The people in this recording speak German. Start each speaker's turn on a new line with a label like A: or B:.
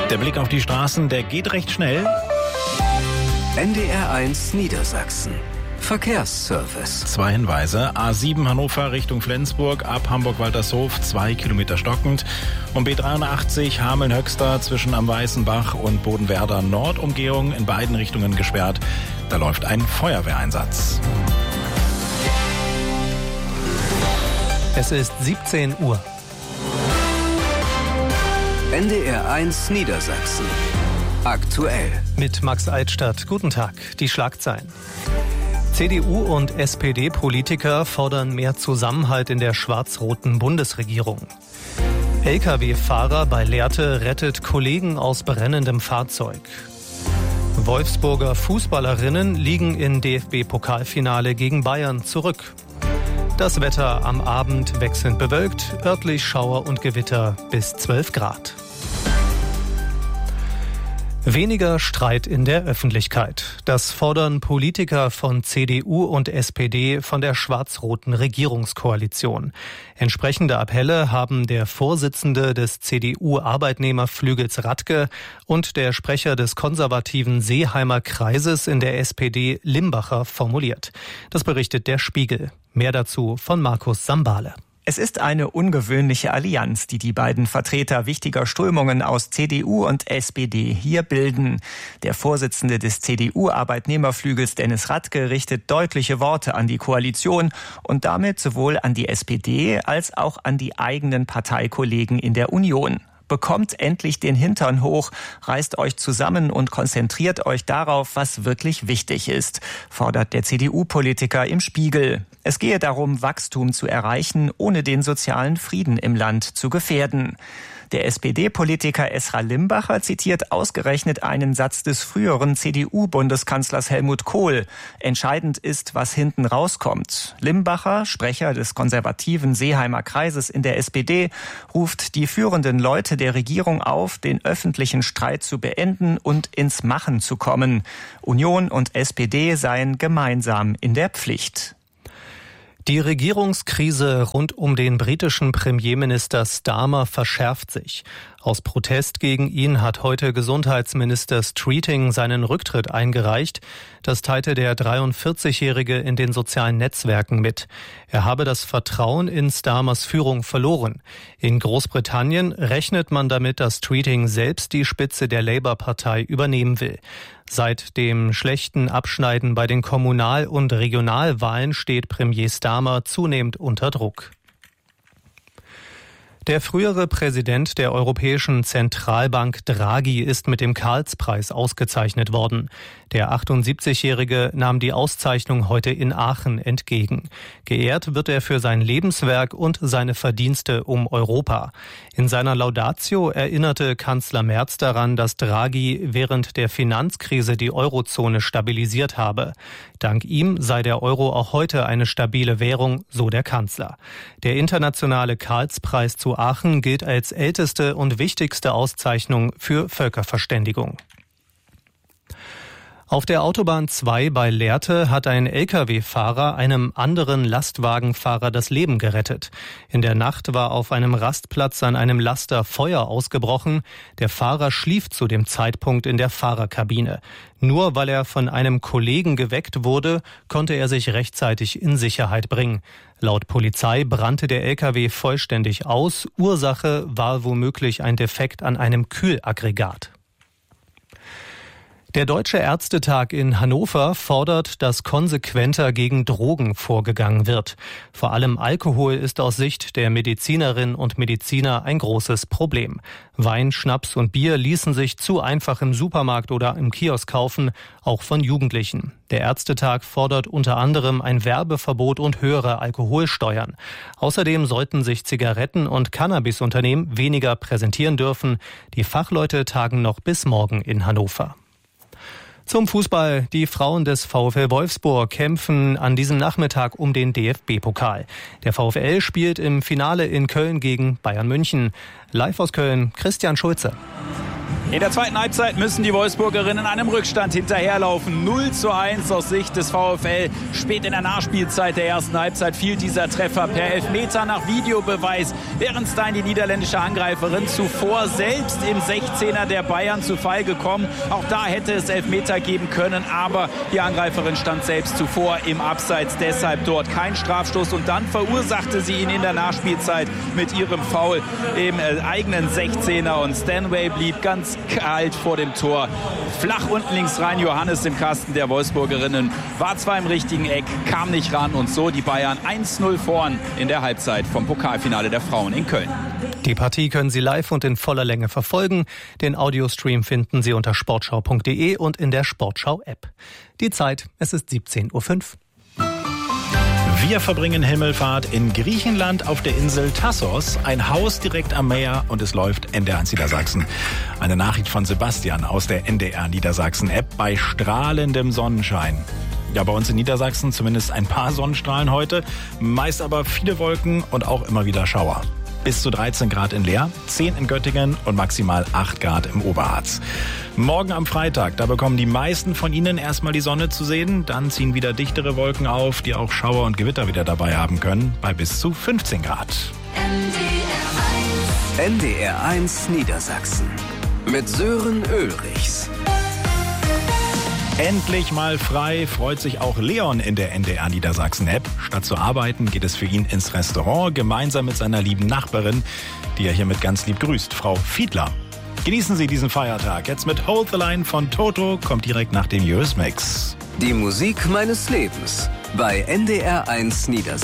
A: Der Blick auf die Straßen, der geht recht schnell.
B: NDR1 Niedersachsen. Verkehrsservice.
A: 2 Hinweise. A7 Hannover Richtung Flensburg, ab Hamburg-Waltershof 2 Kilometer stockend. Und B83 Hameln-Höxter zwischen am Weißenbach und Bodenwerder Nordumgehung in beiden Richtungen gesperrt. Da läuft ein Feuerwehreinsatz.
C: Es ist 17 Uhr.
B: NDR1 Niedersachsen. Aktuell.
C: Mit Max Altstadt. Guten Tag. Die Schlagzeilen. CDU und SPD-Politiker fordern mehr Zusammenhalt in der schwarz-roten Bundesregierung. Lkw-Fahrer bei Lehrte rettet Kollegen aus brennendem Fahrzeug. Wolfsburger Fußballerinnen liegen im DFB-Pokalfinale gegen Bayern zurück. Das Wetter am Abend wechselnd bewölkt, örtlich Schauer und Gewitter bis 12 Grad. Weniger Streit in der Öffentlichkeit. Das fordern Politiker von CDU und SPD von der schwarz-roten Regierungskoalition. Entsprechende Appelle haben der Vorsitzende des CDU-Arbeitnehmerflügels Radke und der Sprecher des konservativen Seeheimer Kreises in der SPD Limbacher formuliert. Das berichtet der Spiegel. Mehr dazu von Markus Sambale.
D: Es ist eine ungewöhnliche Allianz, die die beiden Vertreter wichtiger Strömungen aus CDU und SPD hier bilden. Der Vorsitzende des CDU-Arbeitnehmerflügels Dennis Radke richtet deutliche Worte an die Koalition und damit sowohl an die SPD als auch an die eigenen Parteikollegen in der Union. Bekommt endlich den Hintern hoch, reißt euch zusammen und konzentriert euch darauf, was wirklich wichtig ist, fordert der CDU-Politiker im Spiegel. Es gehe darum, Wachstum zu erreichen, ohne den sozialen Frieden im Land zu gefährden. Der SPD-Politiker Esra Limbacher zitiert ausgerechnet einen Satz des früheren CDU-Bundeskanzlers Helmut Kohl. Entscheidend ist, was hinten rauskommt. Limbacher, Sprecher des konservativen Seeheimer Kreises in der SPD, ruft die führenden Leute der Regierung auf, den öffentlichen Streit zu beenden und ins Machen zu kommen. Union und SPD seien gemeinsam in der Pflicht.
C: Die Regierungskrise rund um den britischen Premierminister Starmer verschärft sich. Aus Protest gegen ihn hat heute Gesundheitsminister Streeting seinen Rücktritt eingereicht. Das teilte der 43-Jährige in den sozialen Netzwerken mit. Er habe das Vertrauen in Starmers Führung verloren. In Großbritannien rechnet man damit, dass Streeting selbst die Spitze der Labour-Partei übernehmen will. Seit dem schlechten Abschneiden bei den Kommunal- und Regionalwahlen steht Premier Starmer zunehmend unter Druck. Der frühere Präsident der Europäischen Zentralbank Draghi ist mit dem Karlspreis ausgezeichnet worden. Der 78-Jährige nahm die Auszeichnung heute in Aachen entgegen. Geehrt wird er für sein Lebenswerk und seine Verdienste um Europa. In seiner Laudatio erinnerte Kanzler Merz daran, dass Draghi während der Finanzkrise die Eurozone stabilisiert habe. Dank ihm sei der Euro auch heute eine stabile Währung, so der Kanzler. Der internationale Karlspreis zu Aachen gilt als älteste und wichtigste Auszeichnung für Völkerverständigung. Auf der Autobahn 2 bei Lehrte hat ein Lkw-Fahrer einem anderen Lastwagenfahrer das Leben gerettet. In der Nacht war auf einem Rastplatz an einem Laster Feuer ausgebrochen. Der Fahrer schlief zu dem Zeitpunkt in der Fahrerkabine. Nur weil er von einem Kollegen geweckt wurde, konnte er sich rechtzeitig in Sicherheit bringen. Laut Polizei brannte der Lkw vollständig aus. Ursache war womöglich ein Defekt an einem Kühlaggregat. Der Deutsche Ärztetag in Hannover fordert, dass konsequenter gegen Drogen vorgegangen wird. Vor allem Alkohol ist aus Sicht der Medizinerinnen und Mediziner ein großes Problem. Wein, Schnaps und Bier ließen sich zu einfach im Supermarkt oder im Kiosk kaufen, auch von Jugendlichen. Der Ärztetag fordert unter anderem ein Werbeverbot und höhere Alkoholsteuern. Außerdem sollten sich Zigaretten- und Cannabisunternehmen weniger präsentieren dürfen. Die Fachleute tagen noch bis morgen in Hannover. Zum Fußball. Die Frauen des VfL Wolfsburg kämpfen an diesem Nachmittag um den DFB-Pokal. Der VfL spielt im Finale in Köln gegen Bayern München. Live aus Köln, Christian Schulze.
E: In der zweiten Halbzeit müssen die Wolfsburgerinnen einem Rückstand hinterherlaufen. 0:1 aus Sicht des VfL. Spät in der Nachspielzeit der ersten Halbzeit fiel dieser Treffer per Elfmeter nach Videobeweis. Bärenstein, die niederländische Angreiferin, zuvor selbst im 16er der Bayern zu Fall gekommen. Auch da hätte es Elfmeter geben können, aber die Angreiferin stand selbst zuvor im Abseits. Deshalb dort kein Strafstoß und dann verursachte sie ihn in der Nachspielzeit mit ihrem Foul im eigenen 16er und Stanway blieb ganz kalt vor dem Tor. Flach unten links rein, Johannes im Kasten der Wolfsburgerinnen. War zwar im richtigen Eck, kam nicht ran und so die Bayern 1:0 vorn in der Halbzeit vom Pokalfinale der Frauen in Köln.
C: Die Partie können Sie live und in voller Länge verfolgen. Den Audiostream finden Sie unter sportschau.de und in der Sportschau-App. Die Zeit, es ist 17:05 Uhr.
A: Wir verbringen Himmelfahrt in Griechenland auf der Insel Tassos. Ein Haus direkt am Meer und es läuft NDR Niedersachsen. Eine Nachricht von Sebastian aus der NDR Niedersachsen App bei strahlendem Sonnenschein. Ja, bei uns in Niedersachsen zumindest ein paar Sonnenstrahlen heute, meist aber viele Wolken und auch immer wieder Schauer. Bis zu 13 Grad in Leer, 10 in Göttingen und maximal 8 Grad im Oberharz. Morgen am Freitag, da bekommen die meisten von Ihnen erstmal die Sonne zu sehen. Dann ziehen wieder dichtere Wolken auf, die auch Schauer und Gewitter wieder dabei haben können, bei bis zu 15 Grad.
B: NDR1 Niedersachsen mit Sören Ulrichs.
A: Endlich mal frei, freut sich auch Leon in der NDR Niedersachsen-App. Statt zu arbeiten, geht es für ihn ins Restaurant, gemeinsam mit seiner lieben Nachbarin, die er hiermit ganz lieb grüßt, Frau Fiedler. Genießen Sie diesen Feiertag. Jetzt mit Hold the Line von Toto, kommt direkt nach dem US-Mix.
B: Die Musik meines Lebens bei NDR1 Niedersachsen.